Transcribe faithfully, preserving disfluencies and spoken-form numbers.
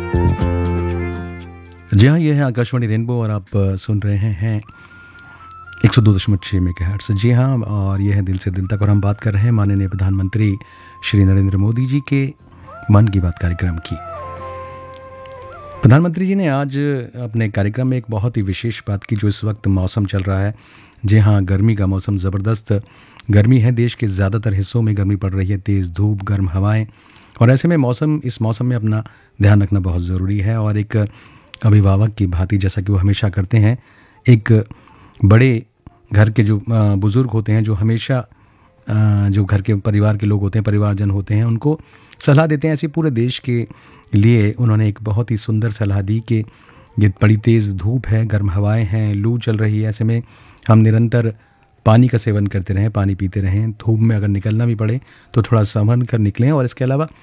जी हाँ, ये है आकाशवाणी रेनबो और आप अ, सुन रहे हैं एक सौ दो दशमलव छः मेगाहर्ट्ज़। जी हाँ, और ये है दिल से दिल तक और हम बात कर रहे हैं माननीय प्रधानमंत्री श्री नरेंद्र मोदी जी के मन की बात कार्यक्रम की। प्रधानमंत्री जी ने आज अपने कार्यक्रम में एक बहुत ही विशेष बात की, जो इस वक्त मौसम चल रहा है। जी हाँ, गर्मी का मौसम, ज़बरदस्त गर्मी है, देश के ज़्यादातर हिस्सों में गर्मी पड़ रही है, तेज़ धूप, गर्म हवाएं, और ऐसे में मौसम इस मौसम में अपना ध्यान रखना बहुत ज़रूरी है। और एक अभिभावक की भांति, जैसा कि वो हमेशा करते हैं, एक बड़े घर के जो अ, बुज़ुर्ग होते हैं, जो हमेशा अ, जो घर के परिवार के लोग होते हैं, परिवारजन होते हैं, उनको सलाह देते हैं। ऐसे पूरे देश के लिए उन्होंने एक बहुत ही सुंदर सलाह दी कि ये बड़ी तेज़ धूप है, गर्म हवाएं हैं, लू चल रही है, ऐसे में हम निरंतर पानी का सेवन करते रहें, पानी पीते रहें। धूप में अगर निकलना भी पड़े तो थोड़ा संभल कर निकलें, और इसके अलावा